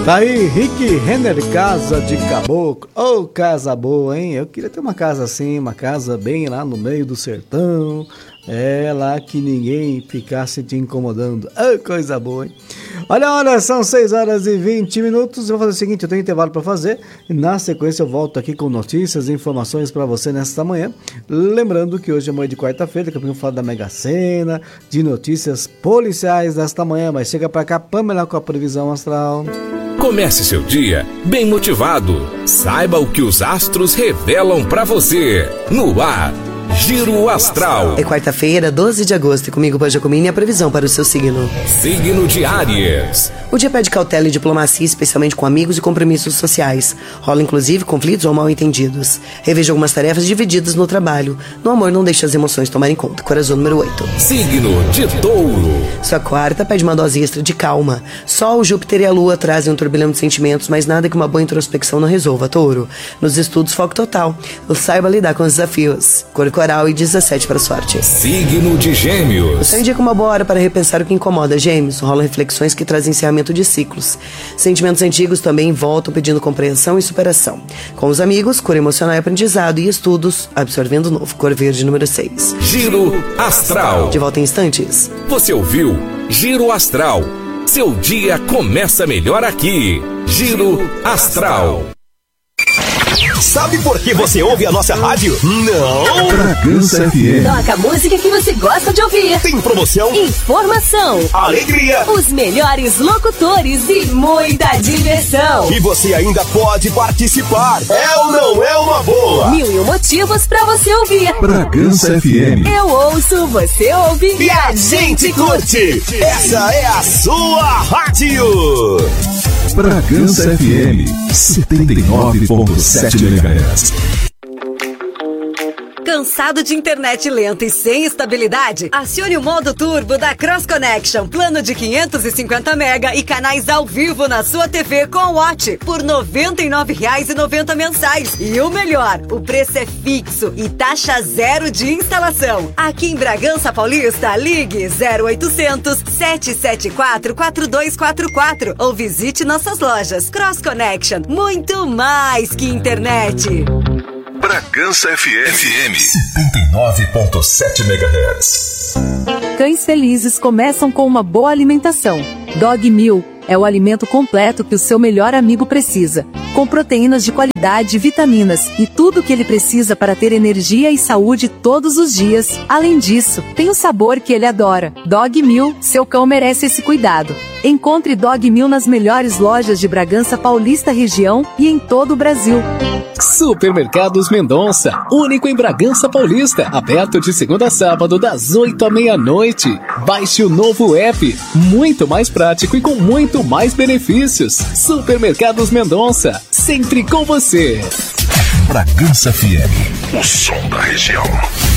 Tá aí, Rick Renner, Casa de Caboclo. Ô, casa boa, hein? Eu queria ter uma casa assim, uma casa bem lá no meio do sertão. É, lá que ninguém ficasse te incomodando. Ô, coisa boa, hein? Olha, são 6h20. Eu vou fazer o seguinte, eu tenho intervalo para fazer. E na sequência eu volto aqui com notícias e informações para você nesta manhã. Lembrando que hoje é manhã de quarta-feira, que eu vou falar da Mega Sena, de notícias policiais desta manhã. Mas chega para cá, Pamela, com a previsão astral. Comece seu dia bem motivado. Saiba o que os astros revelam para você. No ar, Giro Astral. É quarta-feira, 12 de agosto, e comigo, Pajacomini, a previsão para o seu signo. Signo de Áries. O dia pede cautela e diplomacia, especialmente com amigos e compromissos sociais. Rola, inclusive, conflitos ou mal-entendidos. Reveja algumas tarefas divididas no trabalho. No amor, não deixe as emoções tomarem conta. Coração número 8. Signo de Touro. Sua quarta pede uma dose extra de calma. Sol, Júpiter e a Lua trazem um turbilhão de sentimentos, mas nada que uma boa introspecção não resolva, Touro. Nos estudos, foco total. Saiba lidar com os desafios. Cor coral e 17 para a sorte. Signo de Gêmeos. Você indica uma boa hora para repensar o que incomoda, Gêmeos. Rolam reflexões que trazem encerramento de ciclos. Sentimentos antigos também voltam pedindo compreensão e superação. Com os amigos, cor emocional e aprendizado, e estudos, absorvendo novo. Cor verde número 6. Giro Astral. De volta em instantes. Você ouviu Giro Astral. Seu dia começa melhor aqui. Giro Astral. Sabe por que você ouve a nossa rádio? Não! Bragança FM. Toca a música que você gosta de ouvir. Tem promoção, informação, alegria, os melhores locutores e muita diversão. E você ainda pode participar. É ou não é uma boa? 1001 motivos pra você ouvir. Bragança FM. Eu ouço, você ouve e a gente curte. Essa é a sua rádio. Bragança FM 79.7 MHz. Cansado de internet lenta e sem estabilidade? Acione o modo turbo da Cross Connection. Plano de 550 mega e canais ao vivo na sua TV com Watch por R$ 99,90 mensais. E o melhor, o preço é fixo e taxa zero de instalação. Aqui em Bragança Paulista, ligue 0800 774 4244 ou visite nossas lojas. Cross Connection, muito mais que internet. Bragança FM 79.7 MHz. Cães felizes começam com uma boa alimentação. Dog Meal é o alimento completo que o seu melhor amigo precisa, com proteínas de qualidade e vitaminas, e tudo o que ele precisa para ter energia e saúde todos os dias. Além disso, tem o sabor que ele adora. Dog Meal, seu cão merece esse cuidado. Encontre Dog Meal nas melhores lojas de Bragança Paulista região e em todo o Brasil. Supermercados Mendonça, único em Bragança Paulista, aberto de segunda a sábado das 8 à meia-noite. Baixe o novo app, muito mais prático e com muito mais benefícios. Supermercados Mendonça, sempre com você. Bragança FM, o som da região.